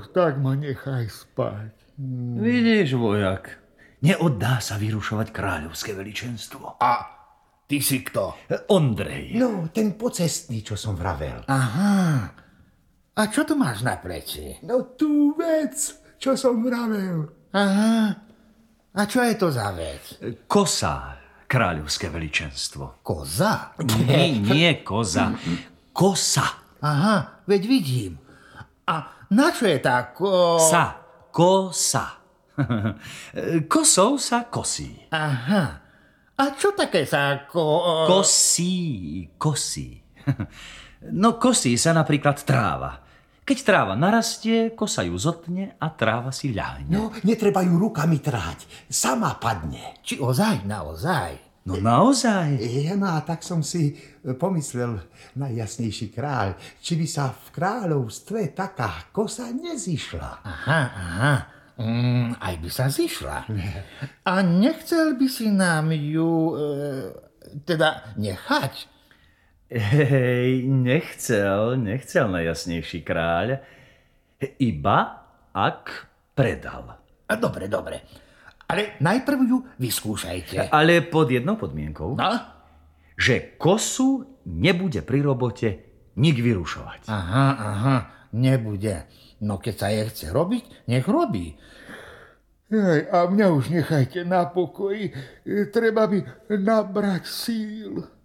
tak ma nechaj spať. Vidíš, vojak, neoddá sa vyrušovať kráľovské veličenstvo. A ty si kto? Ondrej. No, ten pocestný, čo som vravel. Aha. A čo tu máš na pleci? No, tú vec, čo som vravel. Aha. A čo je to za vec? Kosa, kráľovské veličenstvo. Koza? Nie koza. Kosa. Aha, veď vidím. A na čo je tá Kosa. Kosou sa kosí. Aha. A čo také sa Kosí. No kosí sa napríklad tráva. Keď tráva narastie, kosa ju zotne a tráva si ľahne. No, netreba ju rukami trhať. Sama padne. Či ozaj, naozaj? No naozaj. No a tak som si pomyslel, najjasnejší kráľ, či by sa v kráľovstve taká kosa nezišla. Aha. Aj by sa zišla. A nechcel by si nám ju teda nechať? Hej, nechcel najjasnejší kráľ, iba ak predal. Dobre. Ale najprv ju vyskúšajte. Ale pod jednou podmienkou, No? že kosu nebude pri robote nik vyrušovať. Aha, nebude. No keď sa je chce robiť, nech robí. A mňa už nechajte na pokoji. Treba mi nabrať síl.